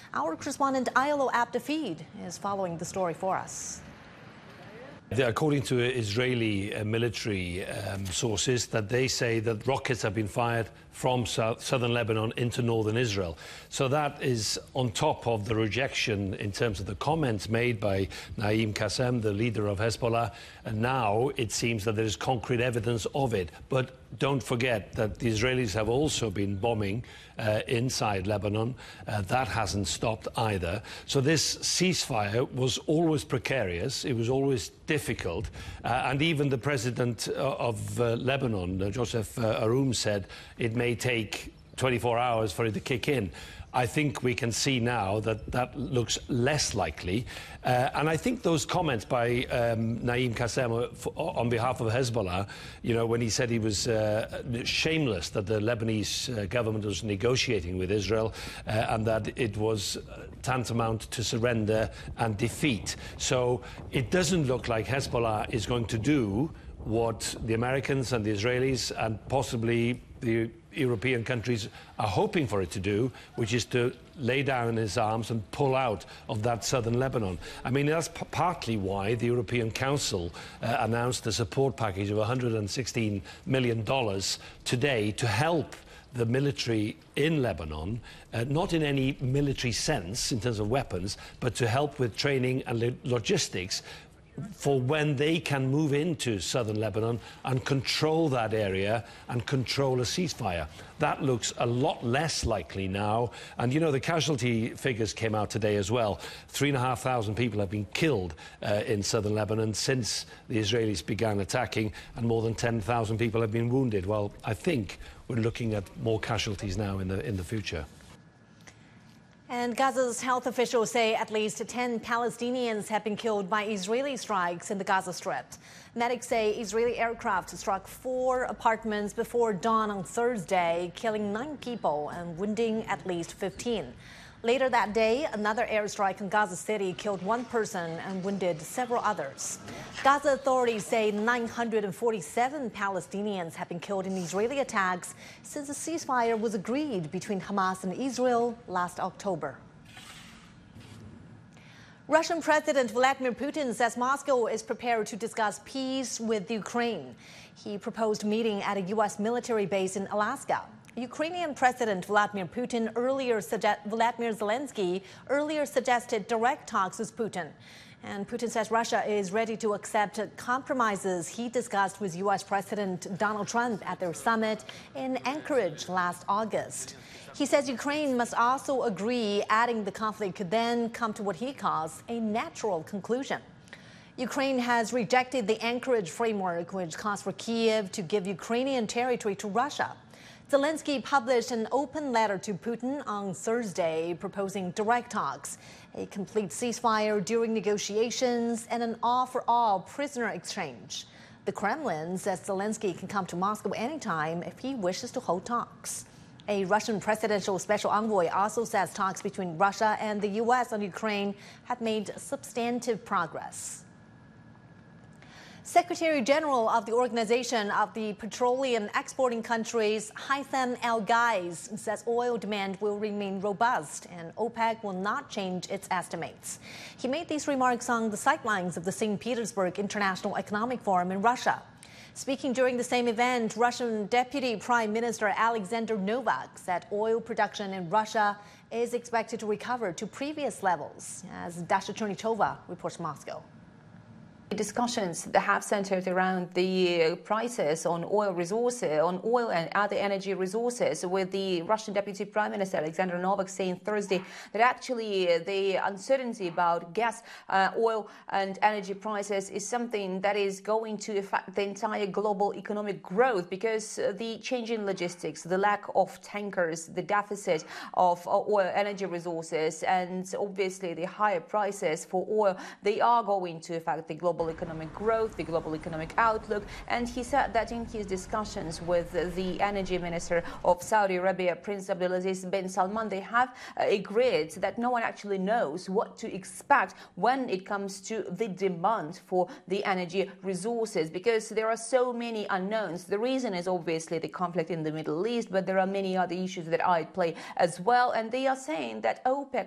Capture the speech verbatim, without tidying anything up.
Our correspondent Ayalo Abdafid is following the story for us. According to Israeli uh, military um, sources, that they say that rockets have been fired from south, southern Lebanon into northern Israel. So that is on top of the rejection in terms of the comments made by Naim Qassem, the leader of Hezbollah. And now it seems that there is concrete evidence of it. But don't forget that the Israelis have also been bombing uh, inside Lebanon. Uh, that hasn't stopped either. So this ceasefire was always precarious. It was always difficult. Uh, and even the president of uh, Lebanon, uh, Joseph uh, Aroun, said it may take twenty-four hours for it to kick in. I think we can see now that that looks less likely. Uh, and I think those comments by um, Naim Qassem on behalf of Hezbollah, you know, when he said he was uh, shameless that the Lebanese uh, government was negotiating with Israel uh, and that it was tantamount to surrender and defeat. So it doesn't look like Hezbollah is going to do what the Americans and the Israelis and possibly the European countries are hoping for it to do, which is to lay down his arms and pull out of that southern Lebanon. I mean, that's p partly why the European Council uh, announced a support package of one hundred sixteen million dollars today to help the military in Lebanon, uh, not in any military sense in terms of weapons, but to help with training and lo logistics for when they can move into southern Lebanon and control that area and control a ceasefire. That looks a lot less likely now. And, you know, the casualty figures came out today as well. Three and a half thousand people have been killed uh, in southern Lebanon since the Israelis began attacking, and more than ten thousand people have been wounded. Well, I think we're looking at more casualties now in the, in the future. And Gaza's health officials say at least ten Palestinians have been killed by Israeli strikes in the Gaza Strip. Medics say Israeli aircraft struck four apartments before dawn on Thursday, killing nine people and wounding at least fifteen. Later that day, another airstrike in Gaza City killed one person and wounded several others. Gaza authorities say nine hundred forty-seven Palestinians have been killed in Israeli attacks since a ceasefire was agreed between Hamas and Israel last October. Russian President Vladimir Putin says Moscow is prepared to discuss peace with Ukraine. He proposed a meeting at a U S military base in Alaska. Ukrainian President Vladimir Putin earlier suggest, Vladimir Zelensky earlier suggested direct talks with Putin. And Putin says Russia is ready to accept compromises he discussed with U S President Donald Trump at their summit in Anchorage last August. He says Ukraine must also agree, adding the conflict could then come to what he calls a natural conclusion. Ukraine has rejected the Anchorage framework, which calls for Kyiv to give Ukrainian territory to Russia. Zelensky published an open letter to Putin on Thursday proposing direct talks, a complete ceasefire during negotiations, and an all-for-all prisoner exchange. The Kremlin says Zelensky can come to Moscow anytime if he wishes to hold talks. A Russian presidential special envoy also says talks between Russia and the U S on Ukraine have made substantive progress. Secretary General of the Organization of the Petroleum Exporting Countries, Haitham El-Ghais, says oil demand will remain robust and OPEC will not change its estimates. He made these remarks on the sidelines of the Saint Petersburg International Economic Forum in Russia. Speaking during the same event, Russian Deputy Prime Minister Alexander Novak said oil production in Russia is expected to recover to previous levels, as Dasha Chernitova reports from Moscow. Discussions that have centered around the prices on oil resources, on oil and other energy resources, with the Russian Deputy Prime Minister Alexander Novak saying Thursday that actually the uncertainty about gas, uh, oil and energy prices is something that is going to affect the entire global economic growth, because the change in logistics, the lack of tankers, the deficit of oil energy resources, and obviously the higher prices for oil, they are going to affect the global economic growth, the global economic outlook. And he said that in his discussions with the energy minister of Saudi Arabia, Prince Abdulaziz bin Salman, they have agreed that no one actually knows what to expect when it comes to the demand for the energy resources, because there are so many unknowns. The reason is obviously the conflict in the Middle East, but there are many other issues that are at play as well. And they are saying that OPEC